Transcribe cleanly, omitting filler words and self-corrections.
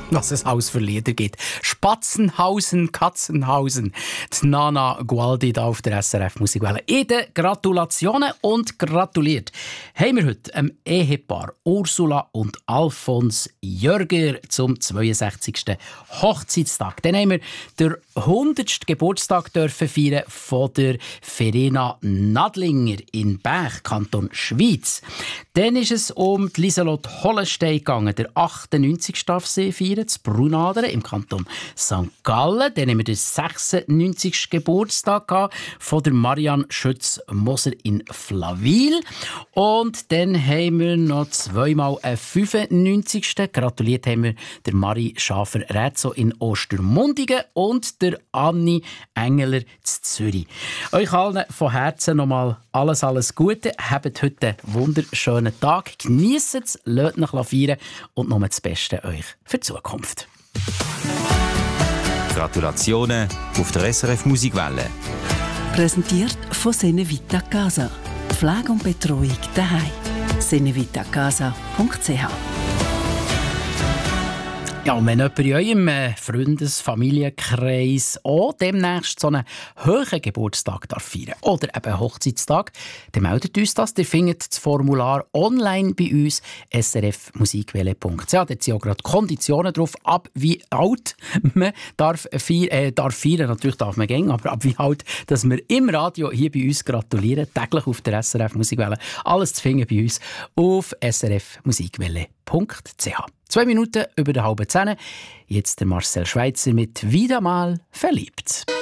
Was es Haus für Lieder gibt. Spatzenhausen, Katzenhausen. Die Nana Gualdi da auf der SRF Musikwelle. Ede, Gratulationen und gratuliert. Haben wir heute einem Ehepaar Ursula und Alfons Jörger zum 62. Hochzeitstag. Dann haben wir den 100. Geburtstag dürfen feiern von der Verena Nadlinger in Bäch, Kanton Schweiz. Dann ist es um die Lieselotte Hollenstein gegangen. Der 98. darf sie feiern, zu Brunadern im Kanton St. Gallen. Dann haben wir den 96. Geburtstag von der Marianne Schütz-Moser in Flawil. Und dann haben wir noch zweimal einen 95. Gratuliert haben wir der Marie Schafer-Rätzo in Ostermundigen und der Anni Engeler zu Zürich. Euch allen von Herzen nochmal alles Gute. Habt heute einen wunderschönen Tag. Genießt es, lasst euch feiern und nur das Beste euch für die Zukunft. Gratulationen auf der SRF Musikwelle. Präsentiert von Senevita Casa. Pflege und Betreuung daheim. senevitacasa.ch. Ja, und wenn jemand in eurem Freundes-, Familienkreis auch demnächst so einen hohen Geburtstag feiern darf oder eben einen Hochzeitstag, dann meldet uns das. Ihr findet das Formular online bei uns, srfmusikwelle.ch. Da sind auch gerade Konditionen drauf, ab wie alt man darf feiern. Natürlich darf man gehen, aber ab wie alt, dass wir im Radio hier bei uns gratulieren, täglich auf der SRF Musikwelle. Alles zu finden bei uns auf srfmusikwelle.ch. 2 Minuten über der halben 10. Jetzt der Marcel Schweitzer mit «Wieder mal verliebt».